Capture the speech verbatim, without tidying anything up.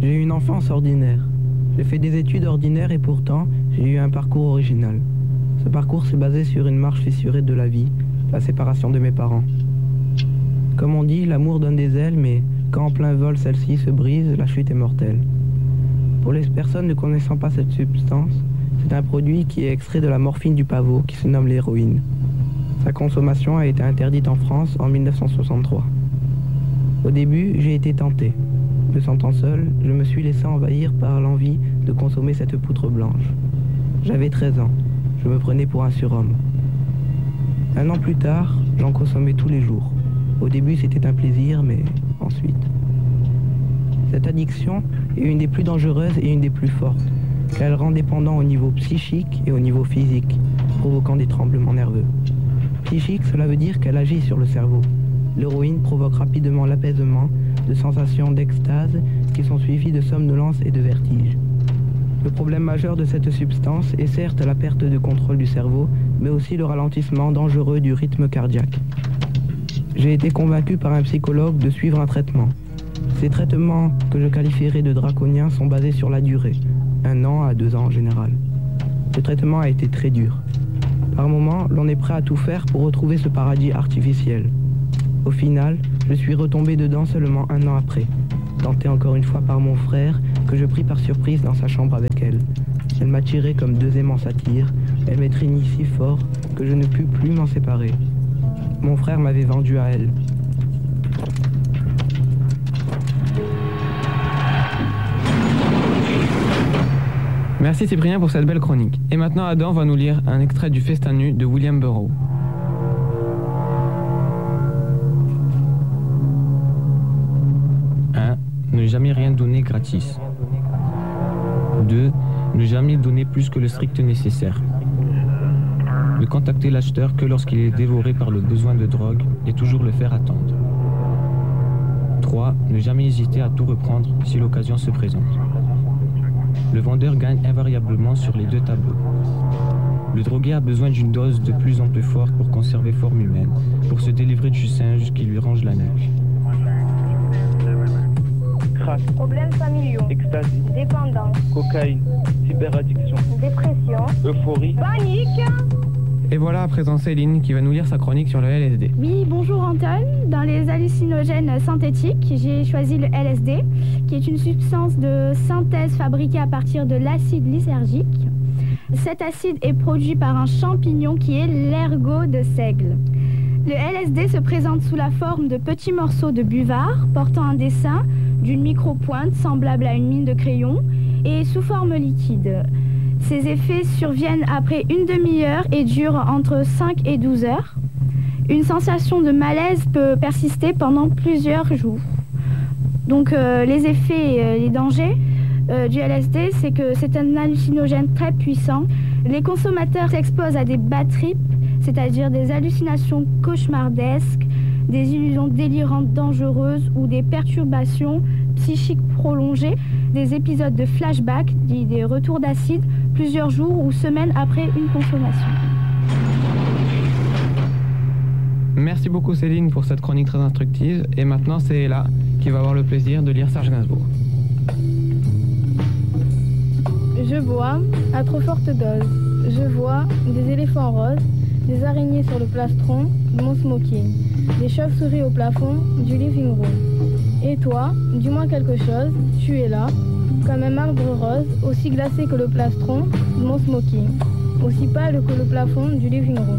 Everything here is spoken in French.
J'ai eu une enfance ordinaire. J'ai fait des études ordinaires et pourtant, j'ai eu un parcours original. Ce parcours s'est basé sur une marche fissurée de la vie, la séparation de mes parents. Comme on dit, l'amour donne des ailes, mais quand en plein vol celle-ci se brise, la chute est mortelle. Pour les personnes ne connaissant pas cette substance, c'est un produit qui est extrait de la morphine du pavot, qui se nomme l'héroïne. Sa consommation a été interdite en France en mille neuf cent soixante-trois. Au début, j'ai été tenté. Me sentant seul, je me suis laissé envahir par l'envie de consommer cette poutre blanche. J'avais treize ans. Je me prenais pour un surhomme. Un an plus tard, j'en consommais tous les jours. Au début, c'était un plaisir, mais ensuite... Cette addiction est une des plus dangereuses et une des plus fortes, car elle rend dépendant au niveau psychique et au niveau physique, provoquant des tremblements nerveux. Psychique, cela veut dire qu'elle agit sur le cerveau. L'héroïne provoque rapidement l'apaisement de sensations d'extase qui sont suivies de somnolence et de vertige. Le problème majeur de cette substance est certes la perte de contrôle du cerveau, mais aussi le ralentissement dangereux du rythme cardiaque. J'ai été convaincu par un psychologue de suivre un traitement. Ces traitements, que je qualifierais de draconiens, sont basés sur la durée, un an à deux ans en général. Ce traitement a été très dur. Par moments, l'on est prêt à tout faire pour retrouver ce paradis artificiel. Au final, je suis retombé dedans seulement un an après, tenté encore une fois par mon frère, que je pris par surprise dans sa chambre avec elle. Elle m'attirait comme deux aimants s'attirent, elle m'étreignit si fort que je ne pus plus m'en séparer. Mon frère m'avait vendu à elle. Merci Cyprien pour cette belle chronique. Et maintenant Adam va nous lire un extrait du Festin nu de William Burroughs. un. Ne jamais rien donner gratis. deux. Ne jamais donner plus que le strict nécessaire. Ne contacter l'acheteur que lorsqu'il est dévoré par le besoin de drogue et toujours le faire attendre. trois. Ne jamais hésiter à tout reprendre si l'occasion se présente. Le vendeur gagne invariablement sur les deux tableaux. Le drogué a besoin d'une dose de plus en plus forte pour conserver forme humaine, pour se délivrer du singe qui lui ronge la nuque. Crack, Problèmes familiaux, ecstasy, dépendance, cocaïne, cyberaddiction, dépression, euphorie. panique. Et voilà à présent Céline qui va nous lire sa chronique sur le L S D. Oui, bonjour Anton. Dans les hallucinogènes synthétiques, j'ai choisi le L S D, qui est une substance de synthèse fabriquée à partir de l'acide lysergique. Cet acide est produit par un champignon qui est l'ergot de seigle. Le L S D se présente sous la forme de petits morceaux de buvard portant un dessin d'une micro-pointe semblable à une mine de crayon et sous forme liquide. Ces effets surviennent après une demi-heure et durent entre cinq et douze heures. Une sensation de malaise peut persister pendant plusieurs jours. Donc euh, les effets et euh, les dangers euh, du L S D, c'est que c'est un hallucinogène très puissant. Les consommateurs s'exposent à des bad trips, c'est-à-dire des hallucinations cauchemardesques, des illusions délirantes dangereuses ou des perturbations psychiques prolongées, des épisodes de flashback, des, des retours d'acide, plusieurs jours ou semaines après une consommation. Merci beaucoup Céline pour cette chronique très instructive. Et maintenant c'est Ella qui va avoir le plaisir de lire Serge Gainsbourg. Je bois à trop forte dose. Je vois des éléphants roses, des araignées sur le plastron de mon smoking, des chauves-souris au plafond du living room. Et toi, dis-moi quelque chose, tu es là, comme un marbre rose, aussi glacé que le plastron de mon smoking, aussi pâle que le plafond du living room.